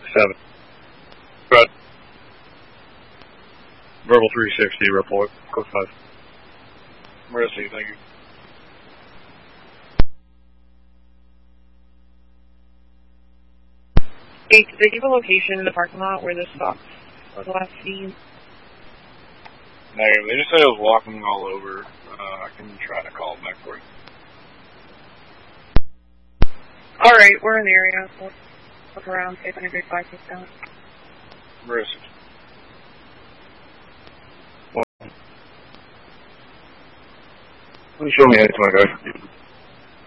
7. But verbal 360, report, code 5. Mercy, thank you. Hey, did they give a location in the parking lot where this stopped was last seen? Negative. They just said it was walking all over. I can try to call it back for you. Alright, we're in the area. We'll look around, see if anybody's bikes down. Mercy. What are you showing me, 20 guys?